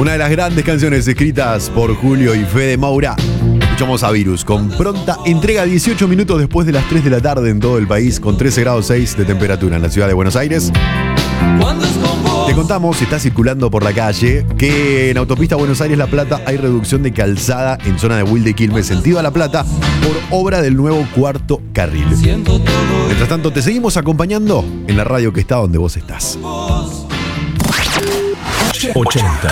Una de las grandes canciones escritas por Julio y Fede Moura. Escuchamos a Virus con pronta entrega 18 minutos después de las 3 de la tarde en todo el país, con 13 grados 6 de temperatura en la ciudad de Buenos Aires. Te contamos, si estás circulando por la calle, que en Autopista Buenos Aires-La Plata hay reducción de calzada en zona de Wilde y Quilmes, sentido a La Plata, por obra del nuevo cuarto carril. Mientras tanto, te seguimos acompañando en la radio que está donde vos estás. 80.